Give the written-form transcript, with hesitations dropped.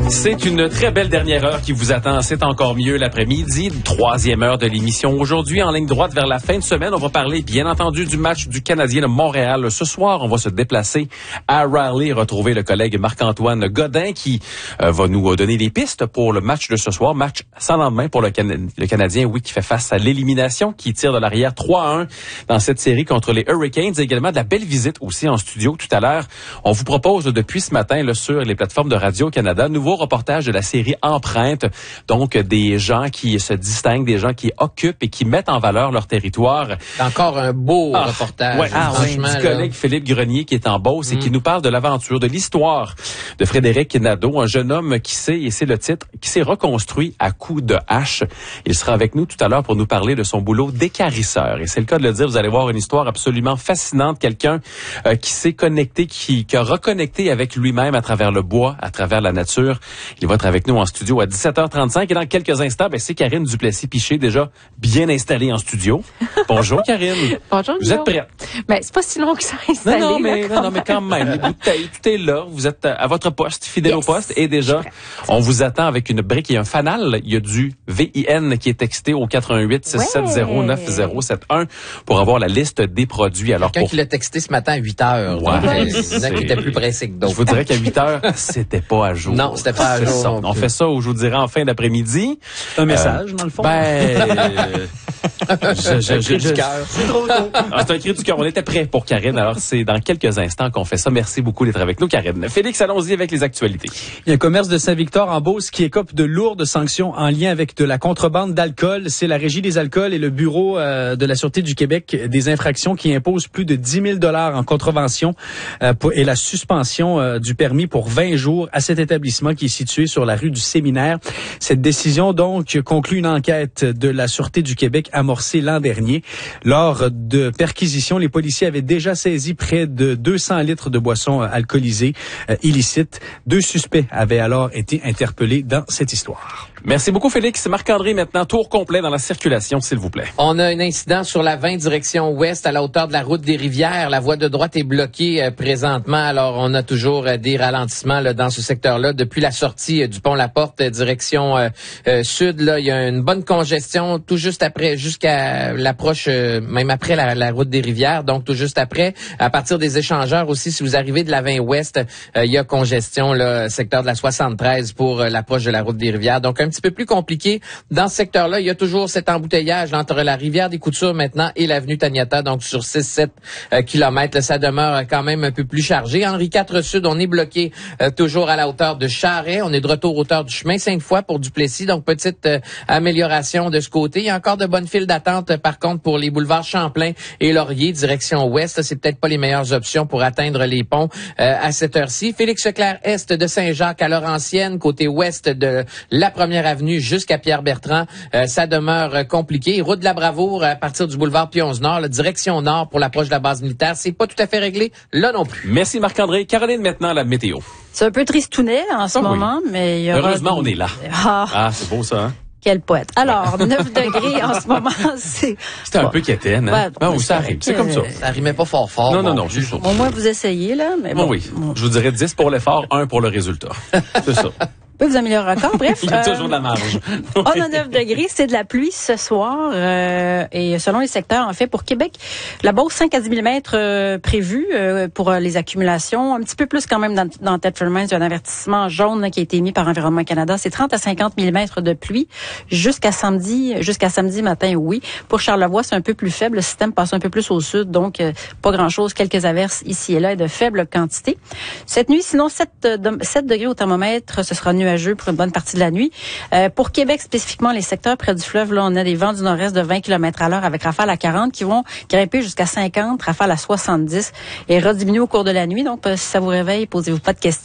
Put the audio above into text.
C'est une très belle dernière heure qui vous attend. C'est encore mieux l'après-midi, troisième heure de l'émission. Aujourd'hui, en ligne droite vers la fin de semaine, on va parler, bien entendu, du match du Canadien de Montréal. Ce soir, on va se déplacer à Raleigh, retrouver le collègue Marc-Antoine Godin qui va nous donner des pistes pour le match de ce soir. Match sans lendemain pour le Canadien, oui, qui fait face à l'élimination, qui tire de l'arrière 3-1 dans cette série contre les Hurricanes. Et également de la belle visite aussi en studio tout à l'heure. On vous propose depuis ce matin là, sur les plateformes de Radio-Canada, nouveau reportage de la série Empreinte, donc des gens qui se distinguent, des gens qui occupent et qui mettent en valeur leur territoire. C'est encore un beau reportage. Ouais, du collègue Philippe Grenier qui est en Beauce et qui nous parle de l'aventure, de l'histoire de Frédéric Nadeau, un jeune homme qui s'est, et c'est le titre, qui s'est reconstruit à coups de hache. Il sera avec nous tout à l'heure pour nous parler de son boulot d'équarrisseur. Et c'est le cas de le dire, vous allez voir une histoire absolument fascinante, quelqu'un qui s'est connecté, qui a reconnecté avec lui-même à travers le bois, à travers la nature. Il va être avec nous en studio à 17h35 et dans quelques instants, c'est Karine Duplessis-Piché, déjà bien installée en studio. Bonjour Karine. Bonjour. Vous êtes prête? Ben, c'est pas si long que ça installé. Non, mais quand même, les bouteilles, tout est là. Vous êtes à votre poste, fidèle au poste et déjà, on vous attend avec une brique et un fanal. Il y a du VIN qui est texté au 418-670-9071 pour avoir la liste des produits. Alors quelqu'un qui l'a texté ce matin à 8h. Ouais, il y en a qui étaient plus pressés que d'autres. Je vous dirais qu'à 8h, c'était pas à jour. Non, c'était pas à jour. On fait ça, je vous dirais, en fin d'après-midi. Un message, dans le fond. C'est un cri du cœur. C'est trop tôt. C'est un cri du cœur. On était prêts pour Karine. Alors, c'est dans quelques instants qu'on fait ça. Merci beaucoup d'être avec nous, Karine. Félix, allons-y avec les actualités. Il y a un commerce de Saint-Victor en Beauce qui écope de lourdes sanctions en lien avec de la contrebande d'alcool. C'est la Régie des alcools et le Bureau de la Sûreté du Québec des infractions qui imposent plus de 10 000 $ en contrevention et la suspension du permis pour 20 jours à cet établissement qui est situé sur la rue du Séminaire. Cette décision, donc, conclut une enquête de la Sûreté du Québec amorcée l'an dernier. Lors de perquisitions, les policiers avaient déjà saisi près de 200 litres de boissons alcoolisées illicites. 2 suspects avaient alors été interpellés dans cette histoire. Merci beaucoup, Félix. Marc-André, maintenant, tour complet dans la circulation, s'il vous plaît. On a un incident sur la 20 direction ouest à la hauteur de la route des Rivières. La voie de droite est bloquée présentement. Alors, on a toujours des ralentissements là, dans ce secteur-là. Depuis la sortie du pont La Porte, direction sud, là, il y a une bonne congestion tout juste après, jusqu'à l'approche, même après la route des Rivières. Donc, tout juste après, à partir des échangeurs aussi, si vous arrivez de la 20 ouest, il y a congestion, là, secteur de la 73 pour l'approche de la route des Rivières. Donc, un petit peu plus compliqué. Dans ce secteur-là, il y a toujours cet embouteillage là, entre la rivière des Coutures maintenant et l'avenue Taniata, donc sur 6-7 kilomètres. Là, ça demeure quand même un peu plus chargé. Henri IV Sud, on est bloqué toujours à la hauteur de Charest. On est de retour aux hauteurs du chemin Sainte-Foy pour Duplessis, donc petite amélioration de ce côté. Il y a encore de bonnes files d'attente, par contre, pour les boulevards Champlain et Laurier, direction ouest. C'est peut-être pas les meilleures options pour atteindre les ponts à cette heure-ci. Félix-Leclerc Est de Saint-Jacques à Laurentienne, côté ouest de la Première Avenue jusqu'à Pierre-Bertrand, ça demeure compliqué. Route de la Bravoure à partir du boulevard Pionze-Nord, la direction nord pour l'approche de la base militaire, c'est pas tout à fait réglé, là non plus. Merci Marc-André. Caroline, maintenant, la météo. C'est un peu tristounet en ce moment, mais il y aura... Heureusement, on est là. C'est beau ça, hein? Quel poète. Alors, 9 degrés en ce moment, c'est... C'était un peu quétaine, hein? Oui, ça arrive. C'est comme ça. Ça rimait pas fort. Non, c'est sûr. Au moins, vous essayez, là. Mais bon. Oui. Je vous dirais 10 pour l'effort, 1 pour le résultat. C'est ça. Peut vous améliorer encore. Bref. Il y a toujours de la marge. On a 9 degrés. C'est de la pluie ce soir. Et selon les secteurs, en fait, pour Québec, la Beauce, 5 à 10 mm prévus pour les accumulations. Un petit peu plus quand même dans Thetford-Mines. Il y a un avertissement jaune là, qui a été émis par Environnement Canada. C'est 30 à 50 mm de pluie jusqu'à samedi matin, oui. Pour Charlevoix, c'est un peu plus faible. Le système passe un peu plus au sud. Donc, pas grand-chose. Quelques averses ici et là et de faible quantité. Cette nuit, sinon, 7 degrés au thermomètre. Ce sera nuageux pour une bonne partie de la nuit. Pour Québec, spécifiquement, les secteurs près du fleuve, là, on a des vents du nord-est de 20 km/h avec rafales à 40 qui vont grimper jusqu'à 50, rafales à 70 et rediminuer au cours de la nuit. Donc, si ça vous réveille, posez-vous pas de questions.